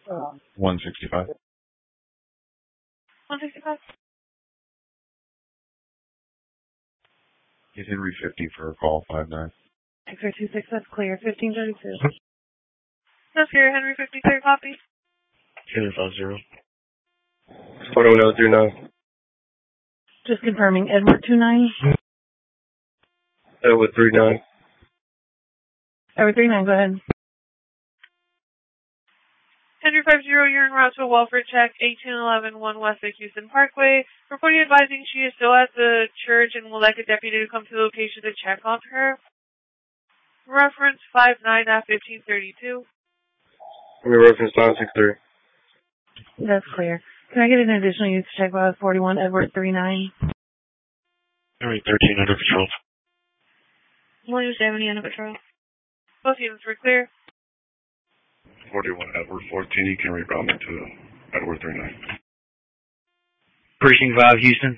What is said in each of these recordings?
165. 165. Get Henry 50 for a call, 59. X-ray 26, that's clear. 1532. That's clear. Henry 50, clear copy. Henry 50. 41039. Just confirming. Edward 29. Edward 39. Edward 39, go ahead. Henry 50, you're en route to a welfare check, 1811 1 West Lake Houston Parkway. Reporting advising she is still at the church and would like a deputy to come to the location to check on her. Reference 59-1532. Reference 963. That's clear. Can I get an additional use check by 41 Edward 39? Henry 13 under patrol. William 70 under patrol. Both units were clear. 41 Edward 14, you can reroute me to Edward 39. Precinct 5, Houston.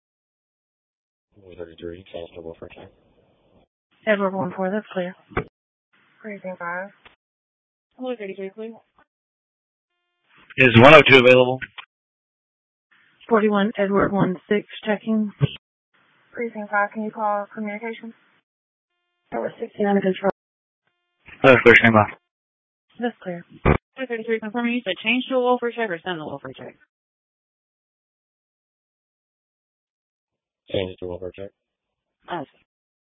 33, transfer welfare check. Edward 14, that's clear. Precinct 5. 33, clear. Is 102 available? 41 Edward 16, checking. Precinct 5, can you call communication? Edward 16 under control. Clear, stand by. That's clear. 33, confirming you said change to a welfare check or send a welfare check? Change to welfare check. Awesome.